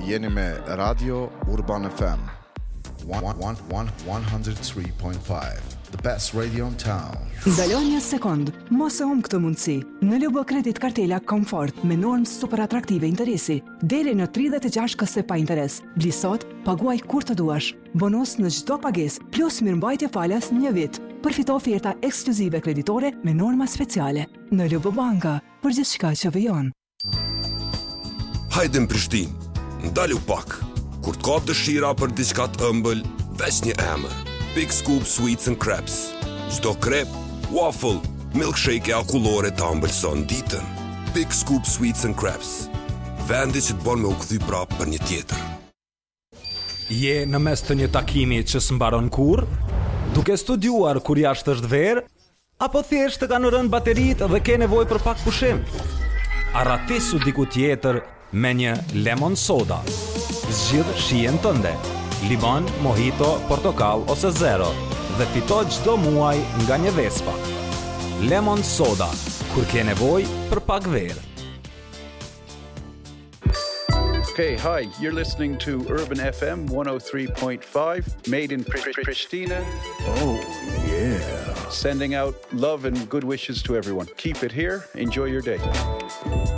Jeni me Radio Urban FM 103.5, the best radio in town. Ndalon një sekond, mos e humb këtë mundësi. Në LB Kredit Kartela Comfort me normë super atraktive interesi, deri në 36 këse pa interes. Bli sot, paguaj kur të duash. Bonus në çdo pagesë, plus mirëmbajtje falas 1 vit. Përfito oferta ekskluzive kreditore me norma speciale. Në LB Banka, për gjithçka që vjen. Hajde në Prishtinë, ndalu pak. Kur të kap dëshira për diçka të ëmbël, veç një emër. Big Scoop Sweets and Crepes. Çdo krep, waffle, milkshake e akullore të ëmbëlson ditën. Big Scoop Sweets and Crepes. Vendi që të bën me u kthy prapë për një tjetër. Je në mes të një takimi që s'mbaron kurrë? Duke studiuar kur jashtë është verë? Apo thjesht të kanë rënë bateritë dhe ke nevojë për pak pushim? Arratisu diku tjetër me një lemon soda. Zgjidh shijen tënde, limon, mojito, portokall ose zero dhe fito çdo muaj nga një Vespa. Lemon soda, kur ke nevojë për pak verë. Okay, hi, you're listening to Urban FM 103.5, made in Pristina. Oh, yeah. Sending out love and good wishes to everyone. Keep it here. Enjoy your day.